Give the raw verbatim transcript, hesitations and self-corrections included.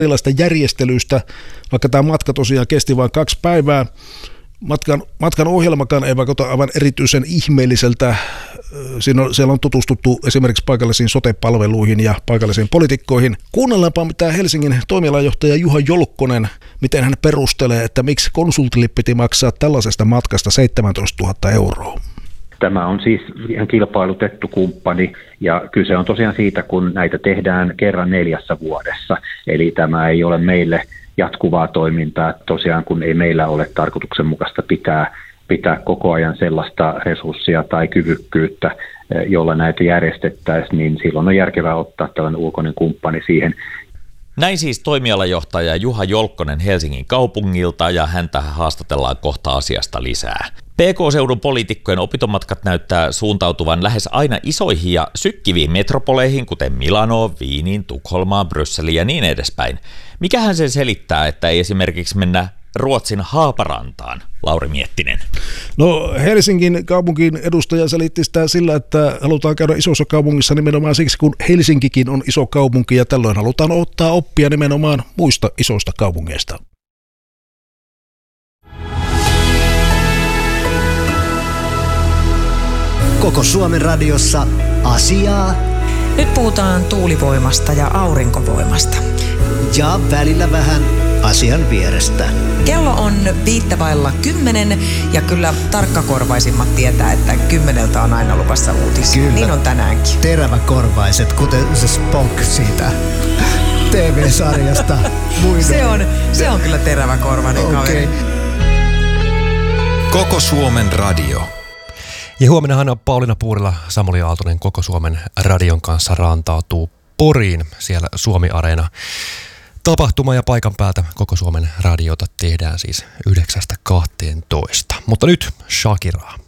erilaista järjestelyistä, vaikka tämä matka tosiaan kesti vain kaksi päivää. Matkan, matkan ohjelmakaan ei vaikuta aivan erityisen ihmeelliseltä. Siinä on, siellä on tutustuttu esimerkiksi paikallisiin sote-palveluihin ja paikallisiin poliitikkoihin. Kuunnellaanpa, mitä Helsingin toimialajohtaja Juha Jolkkonen, miten hän perustelee, että miksi konsultille piti maksaa tällaisesta matkasta seitsemäntoistatuhatta euroa. Tämä on siis ihan kilpailutettu kumppani ja kyse on tosiaan siitä, kun näitä tehdään kerran neljässä vuodessa. Eli tämä ei ole meille jatkuvaa toimintaa tosiaan, kun ei meillä ole tarkoituksenmukaista pitää, pitää koko ajan sellaista resurssia tai kyvykkyyttä, jolla näitä järjestettäisiin, niin silloin on järkevää ottaa tällainen ulkoinen kumppani siihen. Näin siis toimialajohtaja Juha Jolkkonen Helsingin kaupungilta, ja häntä haastatellaan kohta asiasta lisää. P K-seudun poliitikkojen opintomatkat näyttää suuntautuvan lähes aina isoihin ja sykkiviin metropoleihin, kuten Milanoon, Viiniin, Tukholmaan, Brysseliin ja niin edespäin. Mikähän sen selittää, että ei esimerkiksi mennä Ruotsin Haaparantaan, Lauri Miettinen? No Helsingin kaupungin edustaja selitti sitä sillä, että halutaan käydä isossa kaupungissa nimenomaan siksi, kun Helsinkikin on iso kaupunki ja tällöin halutaan ottaa oppia nimenomaan muista isoista kaupungeista. Koko Suomen radiossa asiaa. Nyt puhutaan tuulivoimasta ja aurinkovoimasta. Ja välillä vähän asian vierestä. Kello on viittä vailla kymmenen ja kyllä tarkkakorvaisimmat tietää, että kymmeneltä on aina luvassa uutisia. Kyllä. Niin on tänäänkin. Teräväkorvaiset, kuten se Spock siitä T V-sarjasta. se, on, se on kyllä teräväkorvainen okay. kaveri. Koko Suomen radio. Ja huomennahan Pauliina Puurila, Samuli Aaltonen Koko Suomen radion kanssa rantautuu Poriin, siellä Suomi-areena. Tapahtuma ja paikan päältä Koko Suomen radiota tehdään siis yhdeksästä kahteentoista. Mutta nyt Shakiraa.